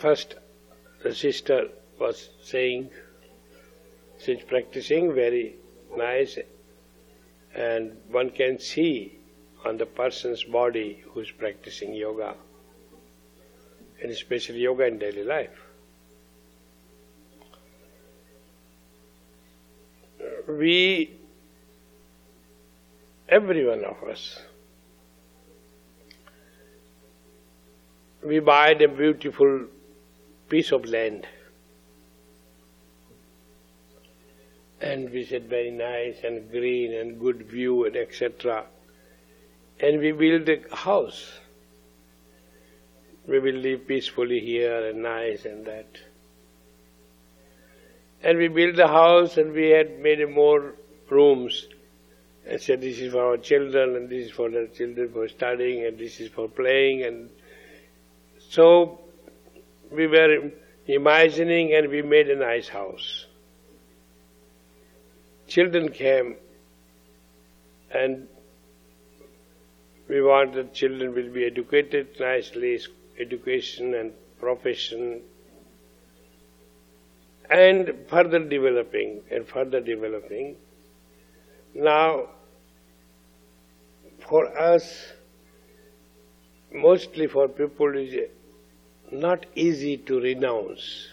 first the sister was saying, she's practicing very nice, and one can see on the person's body who's practicing yoga, and especially yoga in daily life. Every one of us, we buy a beautiful piece of land, and we said very nice and green and good view and etc. And we build a house. We will live peacefully here and nice and that. And we built the house and we had made more rooms and said this is for our children and this is for their children for studying and this is for playing. And so we were imagining and we made a nice house. Children came and we want that children will be educated nicely, education and profession, and further developing. Now, for us, mostly for people, it is not easy to renounce.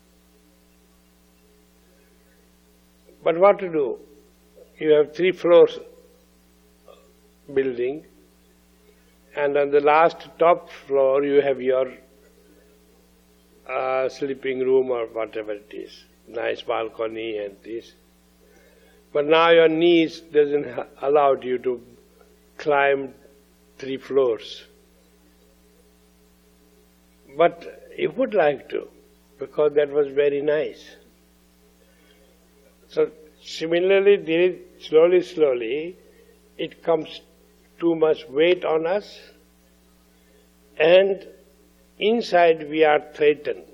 But what to do? You have 3 floors building, and on the last top floor you have your sleeping room or whatever it is, nice balcony and this. But now your knees doesn't allow you to climb 3 floors. But you would like to, because that was very nice. So similarly, slowly, it comes too much weight on us, and inside we are threatened,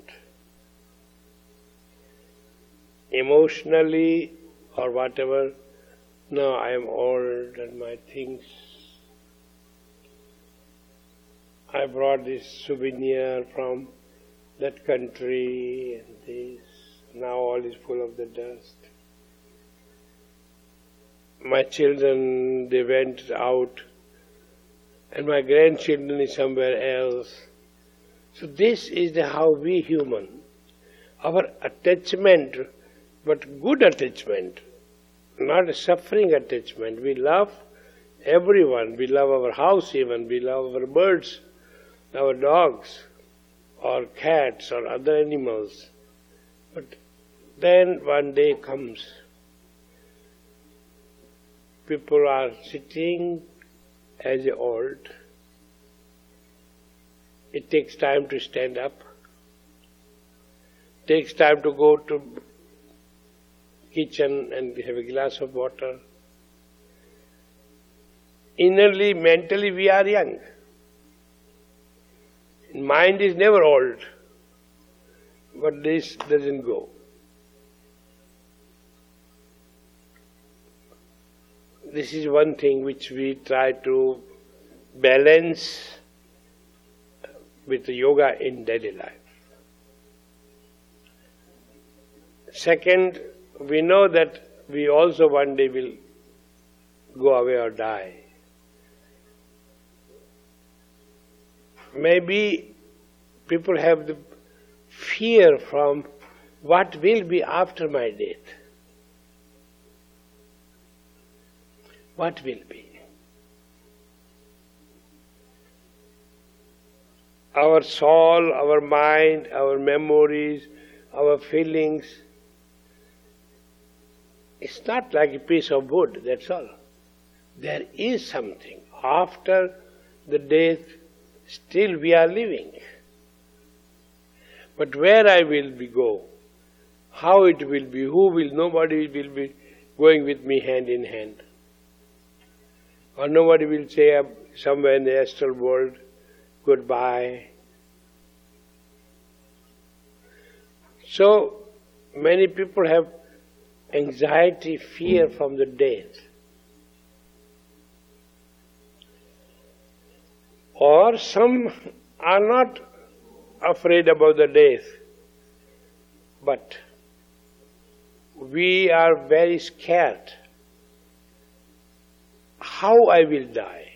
emotionally or whatever. No, I am old and my things. I brought this souvenir from that country and this. Now all is full of the dust. My children, they went out, and my grandchildren is somewhere else. So this is how we human, our attachment, but good attachment, not a suffering attachment. We love everyone, we love our house even, we love our birds, our dogs, or cats, or other animals. But then one day comes, people are sitting as old. It takes time to stand up. Takes time to go to kitchen and have a glass of water. Innerly, mentally, we are young. Mind is never old, but this doesn't go. This is one thing which we try to balance with yoga in daily life. Second, we know that we also one day will go away or die. Maybe people have the fear from what will be after my death. What will be? Our soul, our mind, our memories, our feelings, it's not like a piece of wood, that's all. There is something. After the death, still we are living. But where I will be go, how it will be, who will, nobody will be going with me hand in hand. Or nobody will say somewhere in the astral world, goodbye. So many people have anxiety, fear from the death. Or some are not afraid about the death, but we are very scared. How I will die?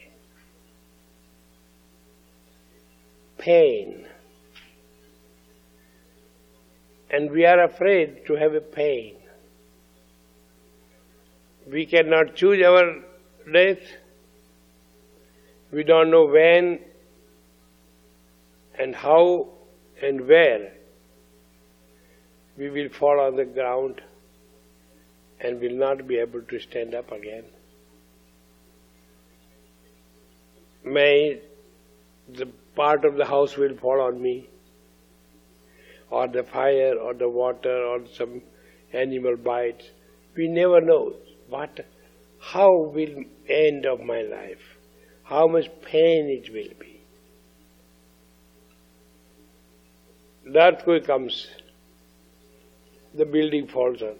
Pain. And we are afraid to have a pain. We cannot choose our death. We don't know when and how and where we will fall on the ground and will not be able to stand up again. May the part of the house will fall on me, or the fire, or the water, or some animal bites. We never know how will end of my life, how much pain it will be. The earthquake comes, the building falls on,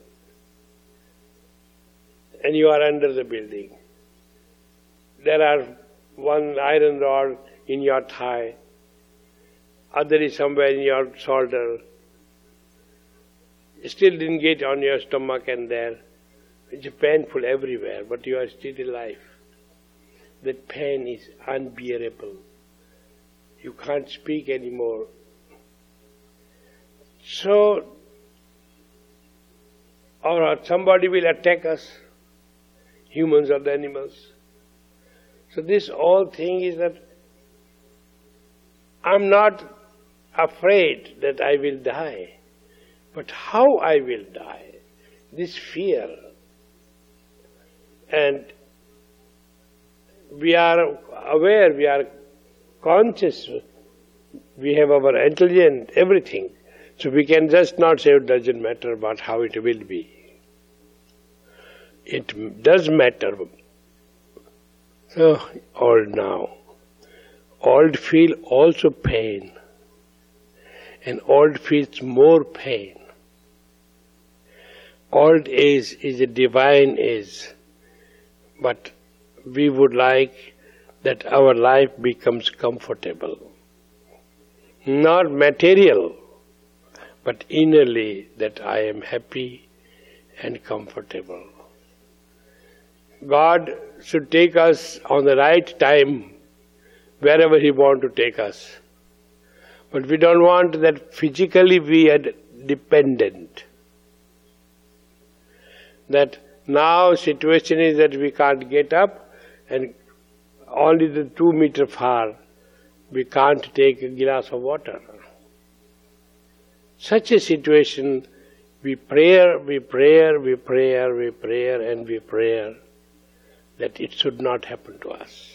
and you are under the building. There are one iron rod in your thigh, other is somewhere in your shoulder. Still didn't get on your stomach and there. It's painful everywhere, but you are still alive. That pain is unbearable. You can't speak anymore. So, or somebody will attack us, humans or the animals. So this whole thing is that I'm not afraid that I will die, but how I will die, this fear. And we are aware, we are conscious, we have our intelligence, everything. So we can just not say it doesn't matter about how it will be. It does matter. So, old now. Old feel also pain. And old feels more pain. Old age is a divine age. But we would like that our life becomes comfortable. Not material, but innerly that I am happy and comfortable. God should take us on the right time, wherever He wants to take us. But we don't want that physically we are dependent. That now situation is that we can't get up and only the 2 meter far we can't take a glass of water. Such a situation, we pray and we pray that it should not happen to us.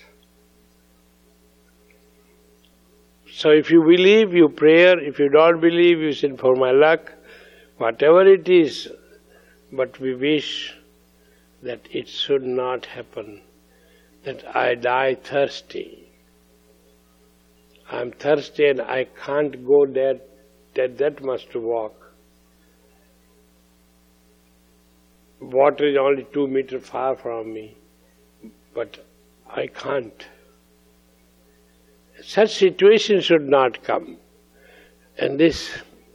So if you believe, you pray. If you don't believe, you say, for my luck, whatever it is, but we wish that it should not happen, that I die thirsty. I'm thirsty and I can't go there that much to walk. Water is only 2 meters far from me, but I can't. Such situation should not come. And this,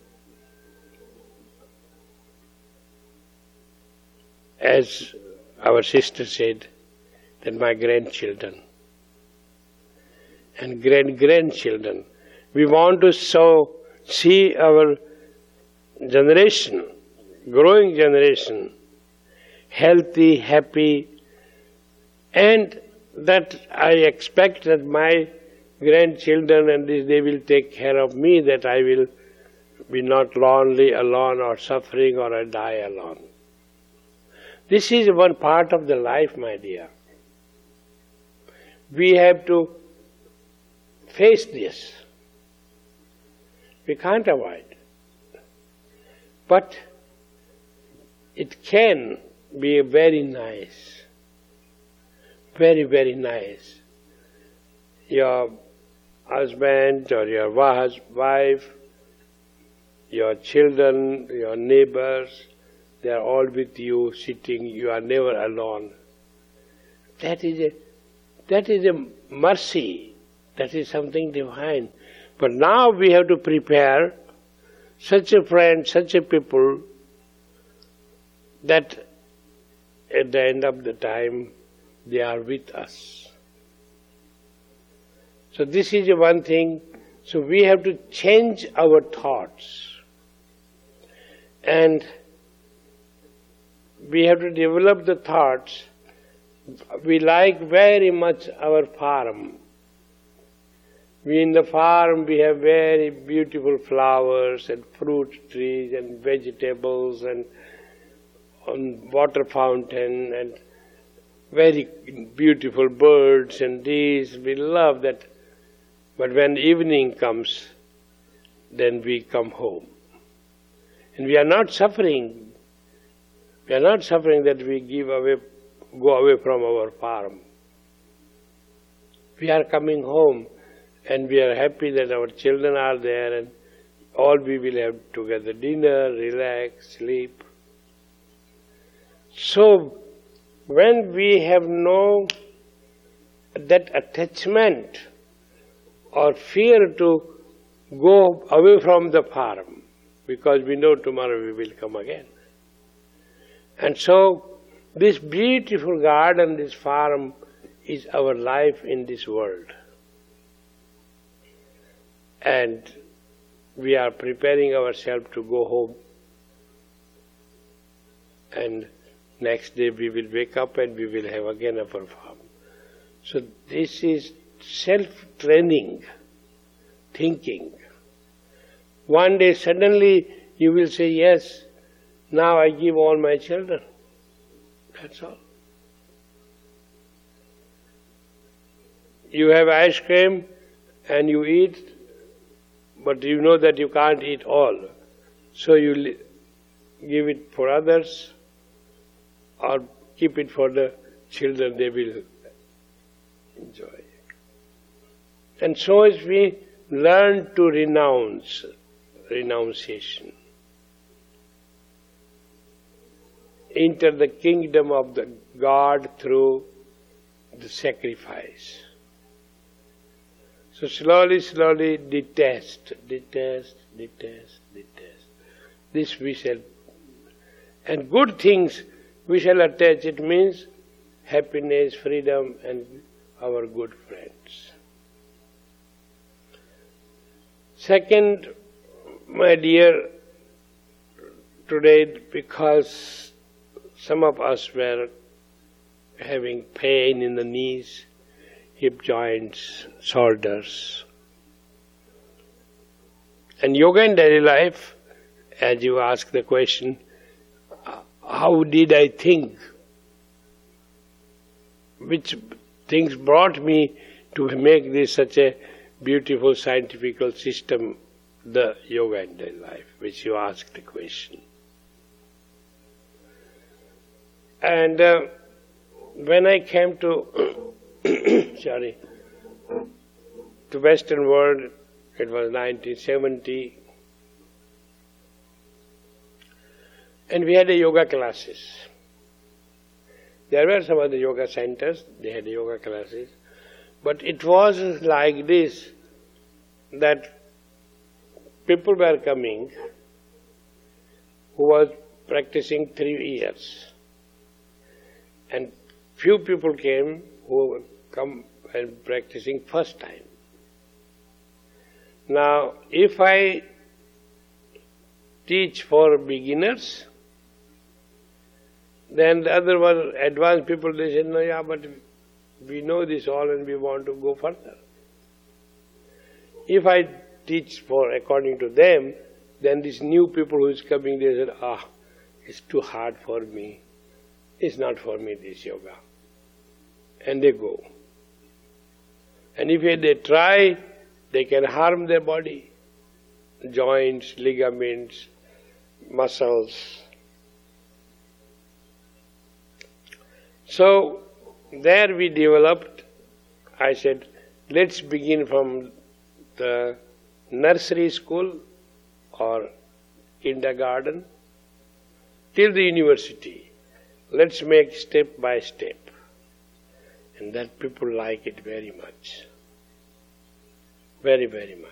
as our sister said, that my grandchildren and grandchildren, we want to see our generation, growing generation, healthy, happy, and that I expect that my grandchildren and they will take care of me, that I will be not lonely, alone, or suffering, or I die alone. This is one part of the life, my dear. We have to face this. We can't avoid. But it can be very nice. Very, very nice. Your husband or your wife, your children, your neighbors, they are all with you, sitting. You are never alone. That is a mercy. That is something divine. But now we have to prepare such a friend, such a people, that at the end of the time they are with us. So this is one thing. So we have to change our thoughts. And we have to develop the thoughts. We like very much our farm. In the farm we have very beautiful flowers and fruit trees and vegetables and water fountain and very beautiful birds and these. We love that. But when evening comes, then we come home. And we are not suffering. We are not suffering that we go away from our farm. We are coming home and we are happy that our children are there and all we will have together dinner, relax, sleep. So when we have no that attachment or fear to go away from the farm, because we know tomorrow we will come again. And so this beautiful garden, this farm, is our life in this world. And we are preparing ourselves to go home. And next day we will wake up and we will have again our farm. So this is self-training, thinking. One day suddenly you will say, yes, now I give all my children. That's all. You have ice cream and you eat, but you know that you can't eat all. So you give it for others or keep it for the children, they will enjoy. And so as we learn to renounce, renunciation, enter the kingdom of the God through the sacrifice. So slowly, slowly detest. This we shall, and good things we shall attach. It means happiness, freedom, and our good friends. Second, my dear, today because some of us were having pain in the knees, hip joints, shoulders. And yoga in daily life, as you ask the question, how did I think? Which things brought me to make this such a beautiful scientific system, the yoga in daily life, which you asked the question. And when I came to to Western world, it was 1970, and we had a yoga classes. There were some other yoga centers, they had yoga classes, but it was like this, that people were coming who was practicing 3 years, and few people came who come and practicing first time. Now, if I teach for beginners, then the other one, advanced people, they say, no, yeah, but we know this all and we want to go further. If I teach for according to them, then these new people who is coming, they say, it's too hard for me. It's not for me, this yoga. And they go. And if they try, they can harm their body, joints, ligaments, muscles. So there we developed, I said, let's begin from the nursery school or kindergarten till the university. Let's make step by step. And that people like it very much. Very, very much.